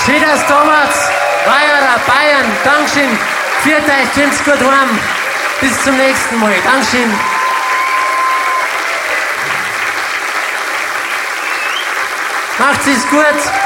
Schieders damals, Weiherer, Bayern, Dankeschön. Viert euch, kommt's gut heim. Bis zum nächsten Mal. Dankeschön. Macht's es gut.